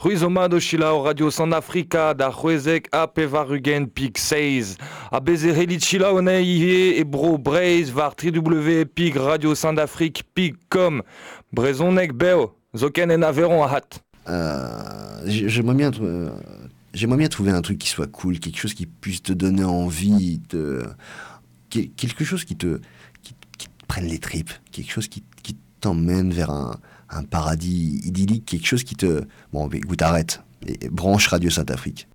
Ruizomado Chilao Radio Sandafrica da Huezek a Pevarugen Pig 6. A Bezereli Chilao Neihe et Bro Braze var www.pig Radio Sandafrique pig.com. Brezonek Beo. Zoken en Averon a hat. J'aimerais bien trouver un truc qui soit cool, quelque chose qui puisse te donner envie, quelque chose qui te prenne les tripes, quelque chose qui t'emmène vers un paradis idyllique, quelque chose qui te... Bon, écoute, arrête. Et branche Radio Saint-Afrique.